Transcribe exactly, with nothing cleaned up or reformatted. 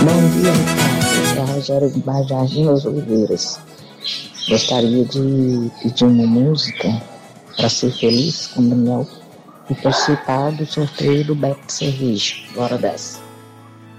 Bom dia, Ricardo. É a Rogério do bairro Jardim das Oliveiras. Gostaria de pedir uma música para ser feliz com o Daniel e participar do sorteio do Beck de Cerveja. Bora dessa.